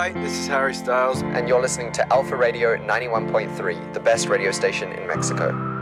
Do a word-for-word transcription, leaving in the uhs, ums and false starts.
Hi, this is Harry Styles. And you're listening to Alpha Radio ninety-one point three, the best radio station in Mexico.